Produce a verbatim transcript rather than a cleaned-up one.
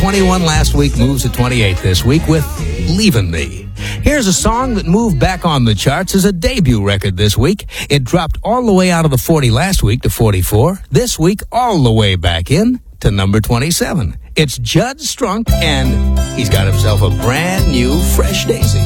twenty-one last week, moves to twenty-eight this week with Leavin' Me. Here's a song that moved back on the charts as a debut record this week. It dropped all the way out of the forty last week to forty-four. This week, all the way back in to number twenty-seven. It's Judd Strunk, and he's got himself a brand new Fresh Daisy.